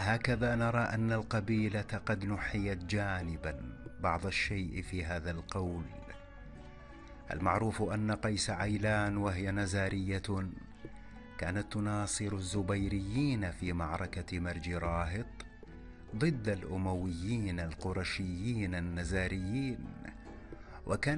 وهكذا نرى أن القبيلة قد نحيت جانبا بعض الشيء في هذا القول. المعروف أن قيس عيلان وهي نزارية كانت تناصر الزبيريين في معركة مرج راهط ضد الأمويين القرشيين النزاريين، وكان